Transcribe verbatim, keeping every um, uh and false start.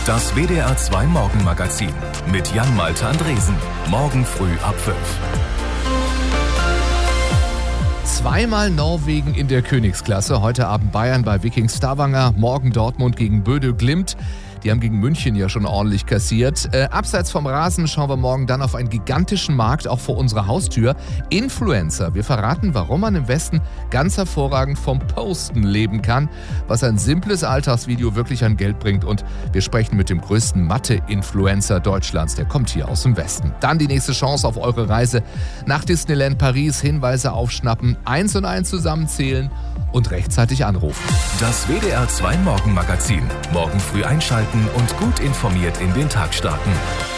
Das W D R zwei Morgenmagazin mit Jan-Malte Andresen. Morgen früh ab fünf. Zweimal Norwegen in der Königsklasse. Heute Abend Bayern bei Viking Stavanger. Morgen Dortmund gegen Böde Glimt. Die haben gegen München ja schon ordentlich kassiert. Äh, abseits vom Rasen schauen wir morgen dann auf einen gigantischen Markt, auch vor unserer Haustür. Influencer. Wir verraten, warum man im Westen ganz hervorragend vom Posten leben kann, was ein simples Alltagsvideo wirklich an Geld bringt. Und wir sprechen mit dem größten Mathe-Influencer Deutschlands. Der kommt hier aus dem Westen. Dann die nächste Chance auf eure Reise nach Disneyland Paris. Hinweise aufschnappen, eins und eins zusammenzählen und rechtzeitig anrufen. Das W D R zwei Morgenmagazin. Morgen früh einschalten und gut informiert in den Tag starten.